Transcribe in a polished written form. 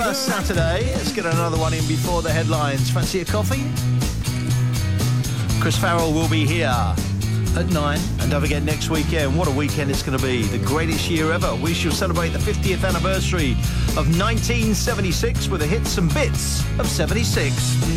Saturday. Let's get another one in before the headlines. Fancy a coffee? Chris Farrell will be here at 9. And don't forget, next weekend, what a weekend it's going to be. The greatest year ever. We shall celebrate the 50th anniversary of 1976 with the hits and bits of 76.